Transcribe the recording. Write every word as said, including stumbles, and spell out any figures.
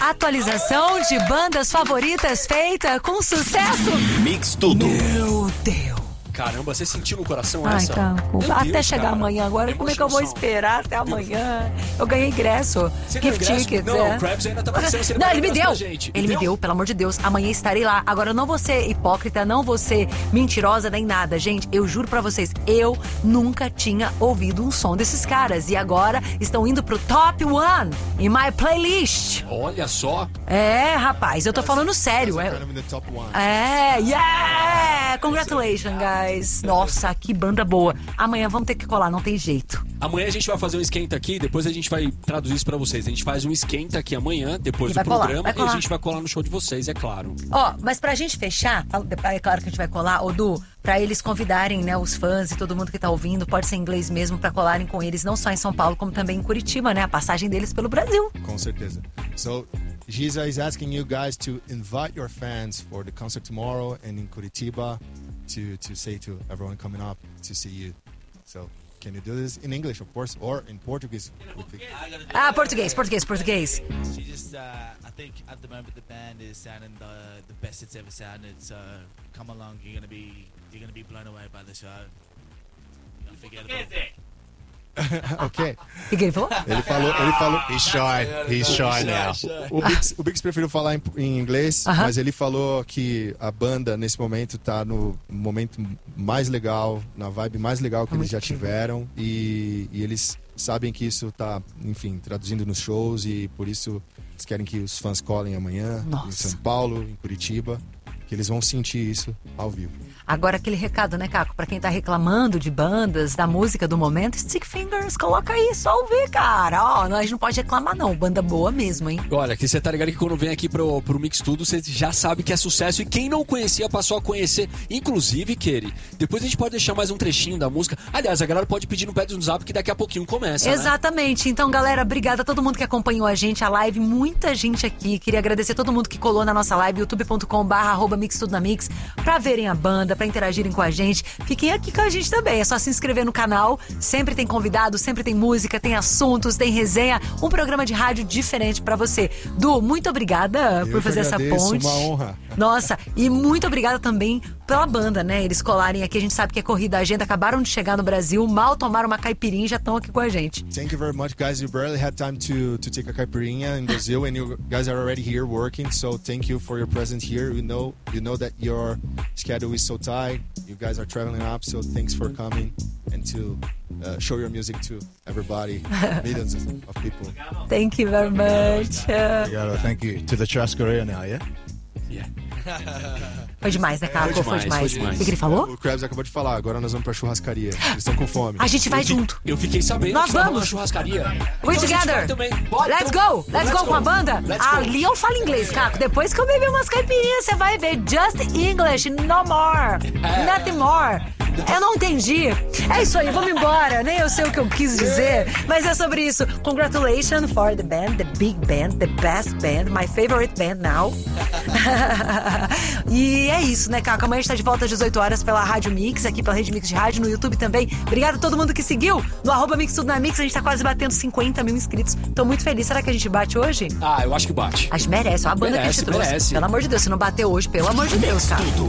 atualização de bandas favoritas feita com sucesso. Mix tudo. Meu Deus. Caramba, você sentiu no coração Ai, essa? Caco. Meu Até Deus, chegar cara. amanhã agora. Como é que eu vou Emoção. esperar até amanhã? Eu ganhei ingresso. Você ganhou Gift ingresso? tickets, Não, é. o Krabs ainda tá parecendo ser Não, ele me ingresso deu. pra gente. Ele me deu, pelo amor de Deus. Amanhã estarei lá. Agora, eu não vou ser hipócrita, não vou ser mentirosa nem nada. Gente, eu juro pra vocês, eu nunca tinha ouvido um som desses caras. E agora estão indo pro top one em my playlist. Olha só. É, rapaz, eu tô falando sério. É, é yeah! Congratulations, guys. Nossa, que banda boa. Amanhã vamos ter que colar, não tem jeito. Amanhã a gente vai fazer um esquenta aqui, depois a gente vai traduzir isso pra vocês. A gente faz um esquenta aqui amanhã, depois E do vai colar, programa, vai e colar. a gente vai colar no show de vocês, é claro. Ó, mas pra gente fechar, é claro que a gente vai colar, ô Du, pra eles convidarem, né, os fãs e todo mundo que tá ouvindo, pode ser em inglês mesmo, pra colarem com eles, não só em São Paulo, como também em Curitiba, né, a passagem deles pelo Brasil. Com certeza. So, Giza is asking you guys to invite your fans for the concert tomorrow and in Curitiba to, to say to everyone coming up to see you. So, can you do this in English, of course, or in Portuguese? Ah, português, português, português. She just, uh, I think at the moment the band is sounding the, the best it's ever sounded. So come along, you're gonna be you're gonna be blown away by the show. You're unforgettable. Ok. O que, que ele falou? Ele falou, ele falou. He's shy. He's shy now. O Bix, o Bix preferiu falar em, em inglês, Aham. mas ele falou que a banda nesse momento tá no momento mais legal, na vibe mais legal que eles já tiveram e, e eles sabem que isso tá, enfim, traduzindo nos shows e por isso eles querem que os fãs colhem amanhã Nossa. em São Paulo, em Curitiba, que eles vão sentir isso ao vivo. Agora aquele recado, né, Caco? Pra quem tá reclamando de bandas, da música do momento, Stick Fingers, coloca aí, só ouvir, cara. Ó, nós não pode reclamar não, banda boa mesmo, hein? Olha, que você tá ligado que quando vem aqui pro, pro Mix Tudo, você já sabe que é sucesso. E quem não conhecia passou a conhecer. Inclusive, Keri, depois a gente pode deixar mais um trechinho da música. Aliás, a galera pode pedir no pé do zap que daqui a pouquinho começa, né? Exatamente. Então, galera, obrigada a todo mundo que acompanhou a gente, a live, muita gente aqui. Queria agradecer a todo mundo que colou na nossa live, youtube ponto com barra arroba mix tudo na mix, pra verem a banda, pra interagirem com a gente. Fiquem aqui com a gente também. É só se inscrever no canal. Sempre tem convidado, sempre tem música, tem assuntos, tem resenha. Um programa de rádio diferente pra você. Du, muito obrigada Eu por que fazer essa agradeço, ponte. uma honra. Nossa, e muito obrigada também pela banda, né? Eles colarem aqui, a gente sabe que é corrida, a agenda, acabaram de chegar no Brasil, mal tomaram uma caipirinha e já estão aqui com a gente. Thank you very much, guys. You barely had time to, to take a caipirinha in Brazil, and you guys are already here working. So thank you for your presence here. You know, you know that your schedule is so tight. You guys are traveling up, so thanks for coming and to uh, show your music to everybody, millions of people. Thank you very much. Uh, Obrigado, thank you. To the churrascaria now, yeah? Foi demais, né, Caco? Foi Foi demais, demais. foi demais. O que que ele falou? O Krabs acabou de falar, agora nós vamos pra churrascaria. Eles estão com fome. A gente vai Eu fi- junto. Eu fiquei sabendo Nós que tava vamos. na churrascaria. We Então a gente together. vai também. Bora, Let's então. go. Let's, go com a banda. Let's go. Ali eu falo inglês, Caco. Depois que eu beber umas caipirinhas, você vai ver. Just English, no more. É. Nothing more. Eu não entendi. É isso aí, vamos embora. Nem eu sei o que eu quis dizer, mas é sobre isso. Congratulations for the band, the big band, the best band, my favorite band now. E é isso, né, Caco? Amanhã a gente tá de volta às dezoito horas pela Rádio Mix, aqui pela Rede Mix de Rádio, no YouTube também. Obrigado a todo mundo que seguiu. No arroba Mix Tudo na Mix, a gente tá quase batendo cinquenta mil inscritos. Tô muito feliz. Será que a gente bate hoje? Ah, eu acho que bate. A gente merece. Ó, a banda Merece, que a gente trouxe. merece. Pelo amor de Deus, se não bater hoje, pelo amor de Deus, cara.